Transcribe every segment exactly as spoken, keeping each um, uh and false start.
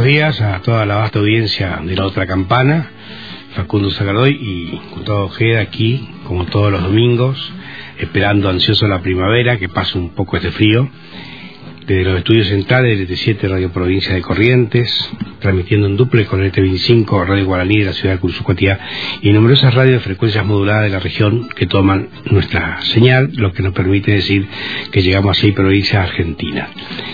días a toda la vasta audiencia de La Otra Campana. Facundo Sagardoy y Gustavo Ojeda aquí, como todos los domingos, esperando ansioso la primavera, que pase un poco este frío, desde los estudios centrales del E T siete Radio Provincia de Corrientes, transmitiendo en duplex con el E T veinticinco Radio Guaraní de la ciudad de Cursucoatía y numerosas radios de frecuencias moduladas de la región que toman nuestra señal, lo que nos permite decir que llegamos a seis provincias argentinas.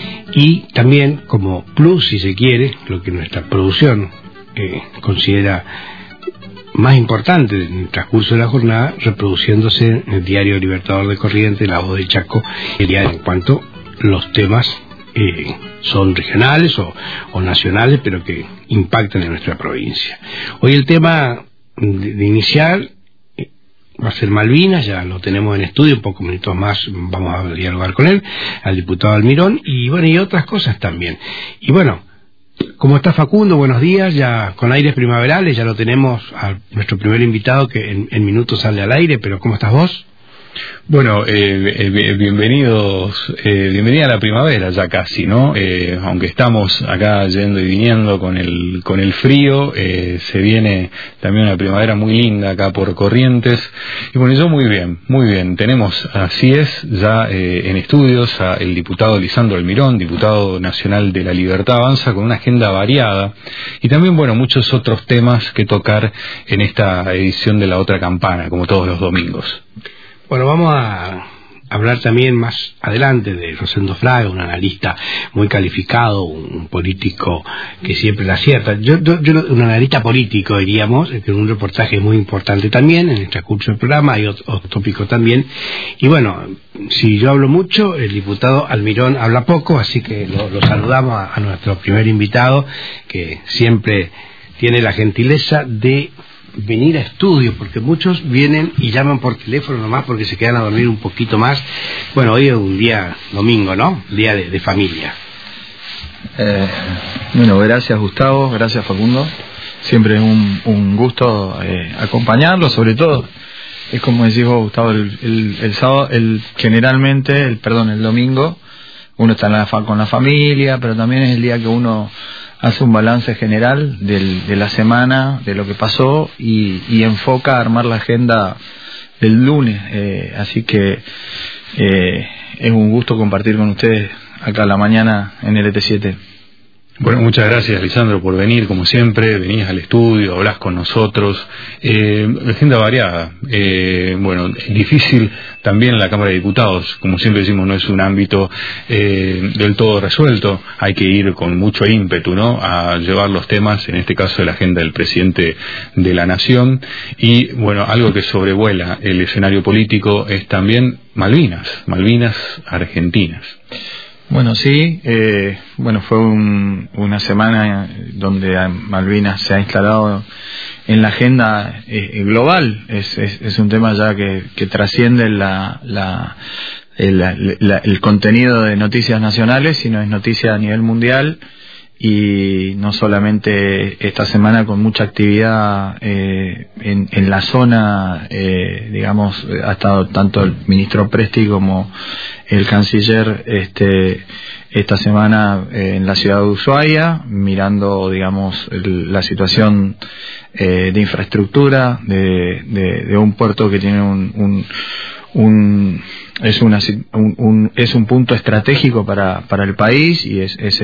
Y también como plus, si se quiere, lo que nuestra producción eh, considera más importante en el transcurso de la jornada, reproduciéndose en el diario Libertador de Corrientes, La Voz del Chaco, el diario en cuanto los temas eh, son regionales o, o nacionales, pero que impactan en nuestra provincia. Hoy el tema de, de inicial eh, va a ser Malvinas, ya lo tenemos en estudio, en pocos minutos más vamos a dialogar con él, al diputado Almirón, y bueno, y otras cosas también. Y bueno, ¿cómo está Facundo? Buenos días, ya con aires primaverales, ya lo tenemos a nuestro primer invitado que en, en minutos sale al aire, pero ¿cómo estás vos? Bueno, eh, eh, bienvenidos, eh, bienvenida a la primavera ya casi, ¿no? Eh, aunque estamos acá yendo y viniendo con el con el frío, eh, se viene también una primavera muy linda acá por Corrientes. Y bueno, yo muy bien, muy bien. Tenemos, así es, ya eh, en estudios a el diputado Lisandro Almirón, diputado nacional de La Libertad Avanza, con una agenda variada. Y también, bueno, muchos otros temas que tocar en esta edición de La Otra Campana, como todos los domingos. Bueno, vamos a hablar también más adelante de Rosendo Fraga, un analista muy calificado, un político que siempre la acierta. Yo, yo, yo un analista político, diríamos, en un reportaje muy importante también, en el transcurso del programa, hay otro, otro tópico también. Y bueno, si yo hablo mucho, el diputado Almirón habla poco, así que lo, lo saludamos a, a nuestro primer invitado, que siempre tiene la gentileza de venir a estudio, porque muchos vienen y llaman por teléfono nomás porque se quedan a dormir un poquito más. Bueno, hoy es un día domingo, ¿no? Día de, de familia. Eh, bueno, gracias Gustavo, gracias Facundo. Siempre es un, un gusto eh, acompañarlo, sobre todo, es como decís vos, Gustavo, el, el, el sábado, el, generalmente, el perdón, el domingo, uno está en la, con la familia, pero también es el día que uno hace un balance general del, de la semana, de lo que pasó y, y enfoca a armar la agenda del lunes. Eh, así que eh, es un gusto compartir con ustedes acá a la mañana en el E T siete. Bueno, muchas gracias Lisandro por venir, como siempre, venís al estudio, hablás con nosotros, eh, agenda variada, eh, bueno, difícil también la Cámara de Diputados, como siempre decimos, no es un ámbito eh, del todo resuelto, hay que ir con mucho ímpetu, ¿no?, a llevar los temas, en este caso de la agenda del presidente de la Nación, y bueno, algo que sobrevuela el escenario político es también Malvinas, Malvinas argentinas. Bueno, sí, eh, bueno, fue un, una semana donde Malvinas se ha instalado en la agenda eh, global. Es, es, es un tema ya que, que trasciende la, la, el, la, el contenido de noticias nacionales, sino es noticia a nivel mundial. Y no solamente esta semana, con mucha actividad eh, en, en la zona, eh, digamos, ha estado tanto el ministro Presti como el canciller este, esta semana eh, en la ciudad de Ushuaia, mirando, digamos, el, la situación eh, de infraestructura de, de, de un puerto que tiene un, un, un es una un, un es un punto estratégico para para el país y es, es